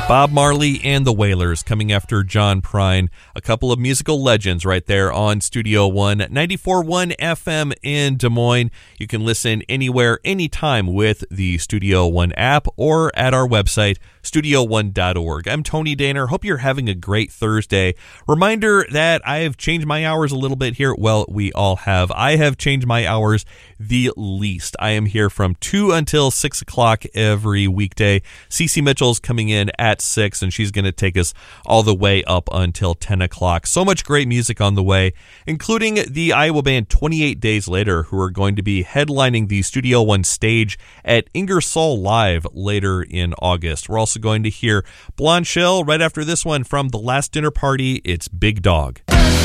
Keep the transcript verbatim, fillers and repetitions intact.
Bob Marley and the Wailers coming after John Prine, a couple of musical legends right there on Studio One, ninety-four point one F M in Des Moines. You can listen anywhere, anytime with the Studio One app or at our website, studio one dot org. I'm Tony Daner. Hope you're having a great Thursday. Reminder that I have changed my hours a little bit here. Well, we all have. I have changed my hours the least. I am here from two until six o'clock every weekday. Cece Mitchell's coming in at six, and she's going to take us all the way up until ten o'clock. So much great music on the way, including the Iowa band twenty-eight Days Later, who are going to be headlining the Studio One stage at Ingersoll Live later in August. We're also going to hear Blonde Shell right after this one from The Last Dinner Party. It's Big Dog.